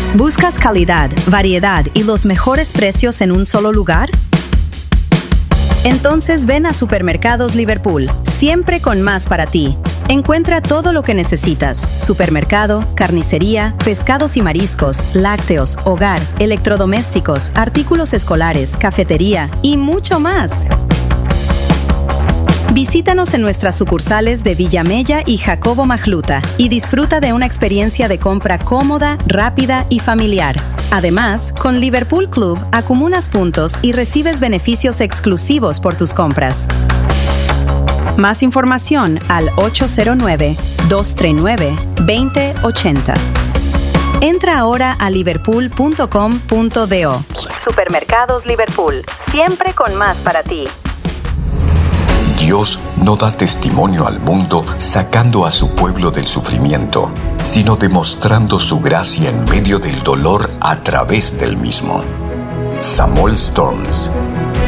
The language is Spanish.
¿Buscas calidad, variedad y los mejores precios en un solo lugar? Entonces ven a Supermercados Liverpool, siempre con más para ti. Encuentra todo lo que necesitas: supermercado, carnicería, pescados y mariscos, lácteos, hogar, electrodomésticos, artículos escolares, cafetería y mucho más. Visítanos en nuestras sucursales de Villamella y Jacobo Majluta y disfruta de una experiencia de compra cómoda, rápida y familiar. Además, con Liverpool Club acumulas puntos y recibes beneficios exclusivos por tus compras. Más información al 809-239-2080. Entra ahora a liverpool.com.do. Supermercados Liverpool, siempre con más para ti. Dios no da testimonio al mundo sacando a su pueblo del sufrimiento, sino demostrando su gracia en medio del dolor a través del mismo. Samuel Storms.